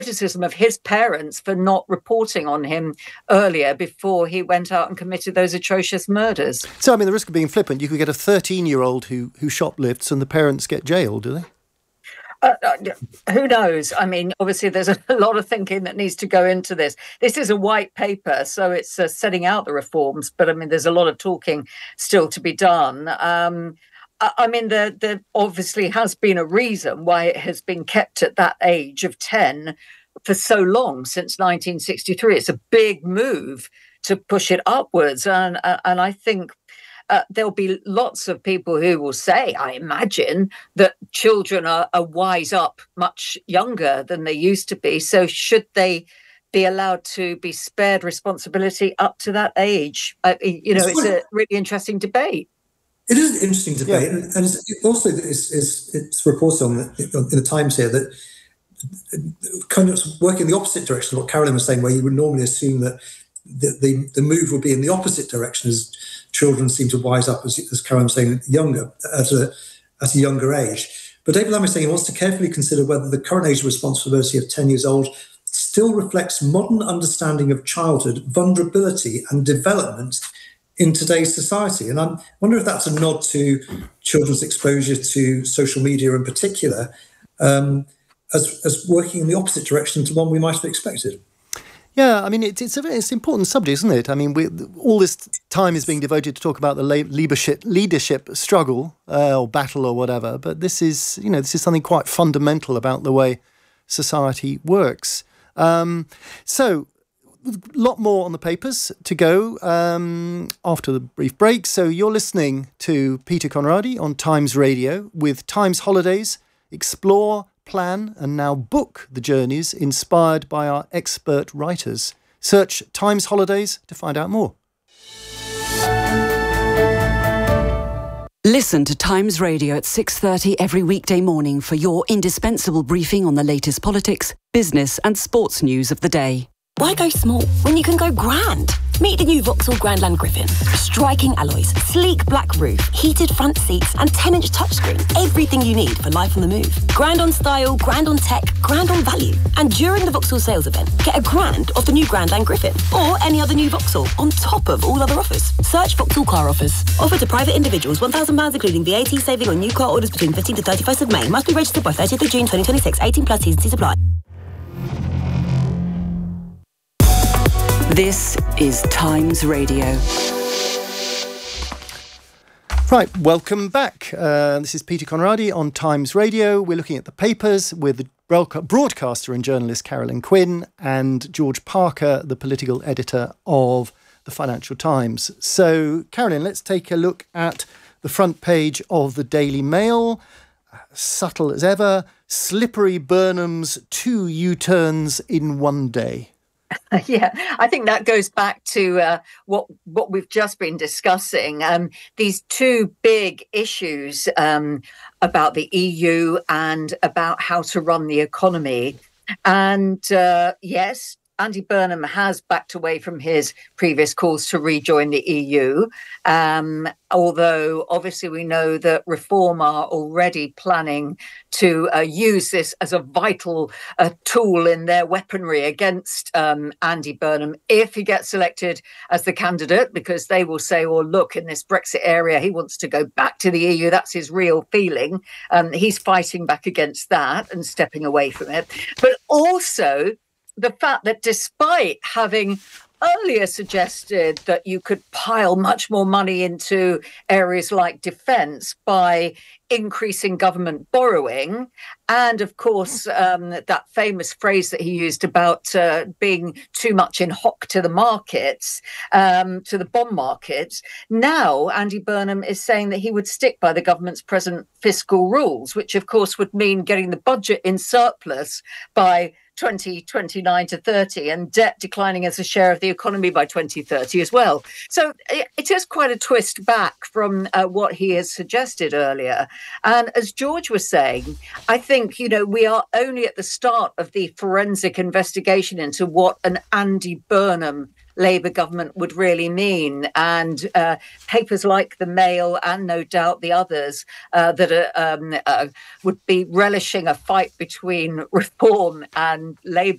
criticism of his parents for not reporting on him earlier before he went out and committed those atrocious murders. So, I mean, the risk of being flippant, you could get a 13-year-old who shoplifts and the parents get jailed, do they? Who knows? I mean, obviously, there's a lot of thinking that needs to go into this. This is a white paper, so it's setting out the reforms. But I mean, there's a lot of talking still to be done. I mean, there obviously has been a reason why it has been kept at that age of 10 for so long, since 1963. It's a big move to push it upwards. And I think there'll be lots of people who will say, I imagine, that children are wise up much younger than they used to be. So should they be allowed to be spared responsibility up to that age? It's a really interesting debate. It is an interesting debate, and it's reported on in the Times here that kind of working in the opposite direction of what Carolyn was saying, where you would normally assume that the move would be in the opposite direction as children seem to wise up, as Carolyn was saying, younger at a younger age. But David Lamb is saying he wants to carefully consider whether the current age of responsibility of 10 years old still reflects modern understanding of childhood, vulnerability and development in today's society. And I wonder if that's a nod to children's exposure to social media in particular, as working in the opposite direction to one we might have expected. Yeah, I mean, it's an important subject, isn't it? I mean, all this time is being devoted to talk about the leadership struggle or battle or whatever. But this is something quite fundamental about the way society works. So, a lot more on the papers to go after the brief break. So you're listening to Peter Conradi on Times Radio with Times Holidays. Explore, plan and now book the journeys inspired by our expert writers. Search Times Holidays to find out more. Listen to Times Radio at 6:30 every weekday morning for your indispensable briefing on the latest politics, business and sports news of the day. Why go small when you can go grand? Meet the new Vauxhall Grandland Griffin. Striking alloys, sleek black roof, heated front seats and 10-inch touchscreen. Everything you need for life on the move. Grand on style, grand on tech, grand on value. And during the Vauxhall sales event, get a grand off the new Grandland Griffin or any other new Vauxhall on top of all other offers. Search Vauxhall Car Offers. Offer to private individuals, £1,000 including VAT saving on new car orders between 15th to 31st of May. Must be registered by 30th of June 2026. 18 plus T's and C's apply. This is Times Radio. Right, welcome back. This is Peter Conradi on Times Radio. We're looking at the papers with the broadcaster and journalist Carolyn Quinn and George Parker, the political editor of the Financial Times. So, Carolyn, let's take a look at the front page of the Daily Mail. Subtle as ever, slippery Burnham's 2 U-turns in one day. Yeah, I think that goes back to what we've just been discussing. These two big issues about the EU and about how to run the economy. And yes, Andy Burnham has backed away from his previous calls to rejoin the EU, although obviously we know that Reform are already planning to use this as a vital tool in their weaponry against Andy Burnham if he gets selected as the candidate, because they will say, well, look, in this Brexit area, he wants to go back to the EU. That's his real feeling. He's fighting back against that and stepping away from it. But also the fact that despite having earlier suggested that you could pile much more money into areas like defence by increasing government borrowing, and of course that famous phrase that he used about being too much in hock to the markets, to the bond markets, now Andy Burnham is saying that he would stick by the government's present fiscal rules, which of course would mean getting the budget in surplus by 2029 to 30 and debt declining as a share of the economy by 2030 as well. So it is quite a twist back from what he has suggested earlier. And as George was saying, I think, we are only at the start of the forensic investigation into what an Andy Burnham Labour government would really mean. And papers like the Mail and no doubt the others that would be relishing a fight between Reform and Labour